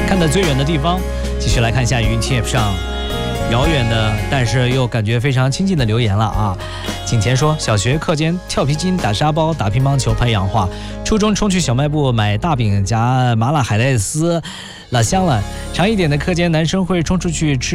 看得最远的地方。继续来看一下云 TF 上遥远的但是又感觉非常亲近的留言了啊。景前说，小学课间跳皮筋、打沙包、打乒乓球、拍洋画，初中冲去小卖部买大饼夹麻辣海带丝，老香了。长一点的课间，男生会冲出去吃